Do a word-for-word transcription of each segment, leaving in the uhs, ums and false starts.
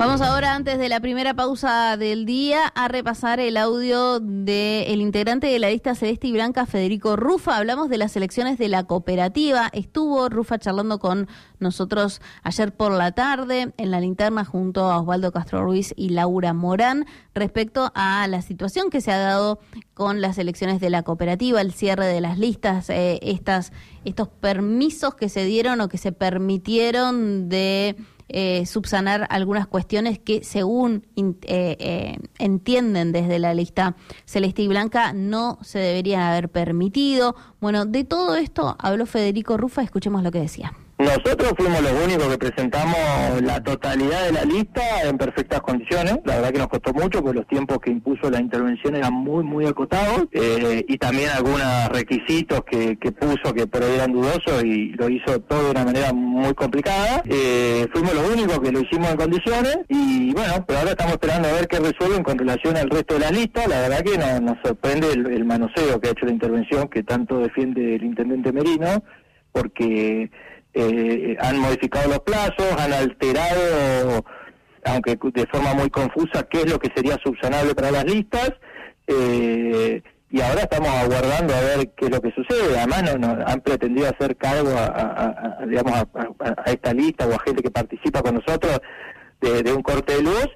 Vamos ahora, antes de la primera pausa del día, a repasar el audio del integrante de la lista celeste y blanca, Federico Rufa. Hablamos de las elecciones de la cooperativa. Estuvo Rufa charlando con nosotros ayer por la tarde en La Linterna junto a Osvaldo Castro Ruiz y Laura Morán respecto a la situación que se ha dado con las elecciones de la cooperativa, el cierre de las listas, eh, estas, estos permisos que se dieron o que se permitieron de Eh, subsanar algunas cuestiones que según eh, eh, entienden desde la lista celeste y blanca no se deberían haber permitido. Bueno, de todo esto habló Federico Rufa, escuchemos lo que decía. Nosotros fuimos los únicos que presentamos la totalidad de la lista en perfectas condiciones. La verdad que nos costó mucho porque los tiempos que impuso la intervención eran muy, muy acotados eh, y también algunos requisitos que, que puso que por ahí eran dudosos y lo hizo todo de una manera muy complicada. Eh, fuimos los únicos que lo hicimos en condiciones y bueno, pero ahora estamos esperando a ver qué resuelven con relación al resto de la lista. La verdad que no, nos sorprende el, el manoseo que ha hecho la intervención que tanto defiende el intendente Merino, porque Eh, han modificado los plazos, han alterado, aunque de forma muy confusa, qué es lo que sería subsanable para las listas, eh, y ahora estamos aguardando a ver qué es lo que sucede. Además no, no han pretendido hacer cargo a, a, a digamos a, a, a esta lista o a gente que participa con nosotros de, de un corte de luz,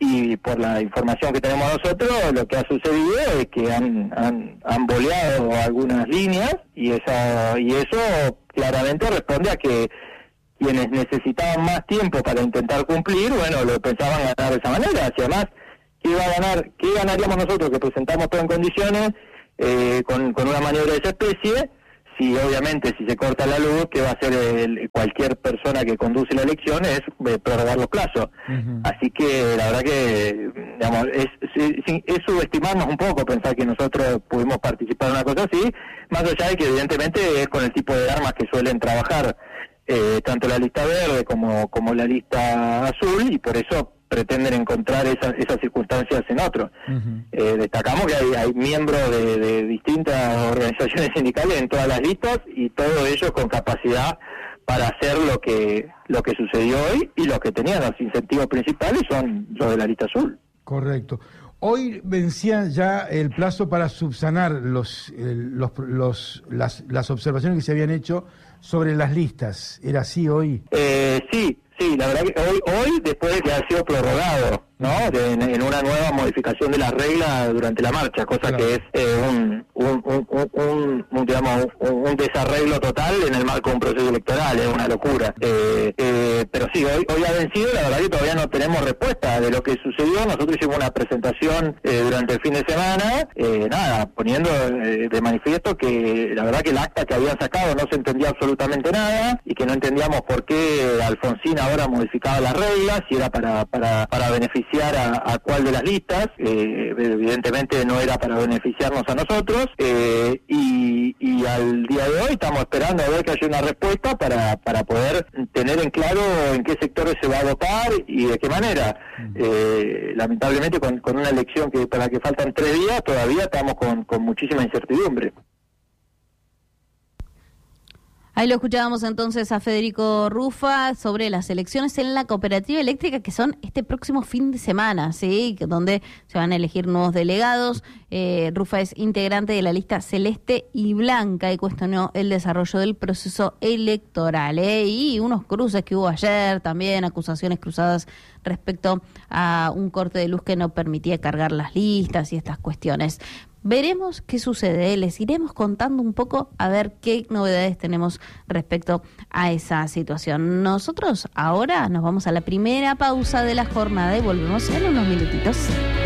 y por la información que tenemos nosotros, lo que ha sucedido es que han han, han boleado algunas líneas y esa y eso claramente responde a que quienes necesitaban más tiempo para intentar cumplir, bueno, lo pensaban ganar de esa manera. Si además, ¿qué iba a ganar? ¿Qué ganaríamos nosotros que presentamos todo en condiciones eh, con, con una maniobra de esa especie? Si obviamente si se corta la luz, que va a hacer el, cualquier persona que conduce la elección es eh, prorrogar los plazos. Uh-huh. Así que la verdad que, digamos, es, es, es subestimarnos un poco pensar que nosotros pudimos participar en una cosa así, más allá de que evidentemente es con el tipo de armas que suelen trabajar eh, tanto la lista verde como, como la lista azul, y por eso pretenden encontrar esas, esas circunstancias en otros. Uh-huh. Eh, destacamos que hay, hay miembros de, de distintas organizaciones sindicales en todas las listas y todos ellos con capacidad para hacer lo que lo que sucedió hoy, y los que tenían los incentivos principales son los de la lista azul. Correcto. Hoy vencía ya el plazo para subsanar los, eh, los, los las, las observaciones que se habían hecho sobre las listas. ¿Era así hoy? Eh, sí. Sí, la verdad que hoy, hoy después de que ha sido prorrogado, ¿no? De, en, en una nueva modificación de las reglas durante la marcha, cosa claro. que es eh, un, un, un, un, un, digamos, un, un desarreglo total en el marco de un proceso electoral, es una locura. Eh, eh, pero sí, hoy, hoy ha vencido, la verdad que todavía no tenemos respuesta de lo que sucedió. Nosotros hicimos una presentación eh, durante el fin de semana, eh, nada, poniendo eh, de manifiesto que la verdad que el acta que habían sacado no se entendía absolutamente nada, y que no entendíamos por qué Alfonsín ahora modificaba las reglas, si era para para, para beneficiar a, a cuál de las listas. Eh, evidentemente no era para beneficiarnos a nosotros, eh, y, y al día de hoy estamos esperando a ver que haya una respuesta para, para poder tener en claro en qué sectores se va a votar y de qué manera. Eh, lamentablemente con, con una elección que para la que faltan tres días todavía estamos con, con muchísima incertidumbre. Ahí lo escuchábamos entonces a Federico Rufa sobre las elecciones en la cooperativa eléctrica, que son este próximo fin de semana, ¿sí? Donde se van a elegir nuevos delegados. Eh, Rufa es integrante de la lista celeste y blanca y cuestionó el desarrollo del proceso electoral, ¿eh? Y unos cruces que hubo ayer, también acusaciones cruzadas respecto a un corte de luz que no permitía cargar las listas y estas cuestiones. Veremos qué sucede, les iremos contando un poco a ver qué novedades tenemos respecto a esa situación. Nosotros ahora nos vamos a la primera pausa de la jornada y volvemos en unos minutitos.